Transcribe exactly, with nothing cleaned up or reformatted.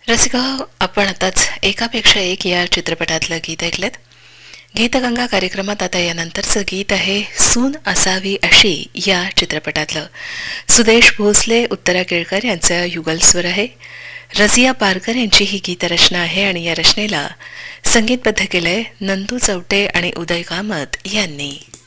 रसिका, आपण आताच एकापेक्षा एक या चित्रपटातलं गीत ऐकलं. गीतगंगा कार्यक्रमात आता यानंतरचं गीत आहे सून असावी अशी या चित्रपटातलं. सुदेश भोसले, उत्तरा केळकर यांचा युगलस्वर आहे. रझिया पारकर यांची ही गीतरचना आहे आणि या रचनेला संगीतबद्ध केलंय नंदू चौटे आणि उदय कामत यांनी.